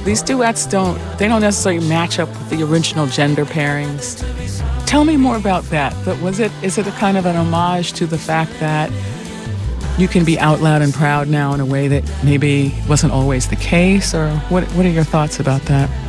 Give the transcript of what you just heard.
these duets don't necessarily match up with the original gender pairings. Tell me more about that. But is it a kind of an homage to the fact that you can be out loud and proud now in a way that maybe wasn't always the case? Or what are your thoughts about that?